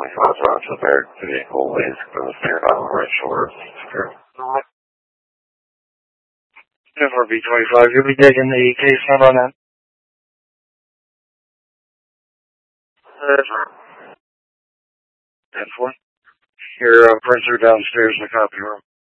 25 Roger there. Vehicle is going to stay on the right shoulder. For B25, you'll be taking the case number on that. That's one. Your printer downstairs in the copy room.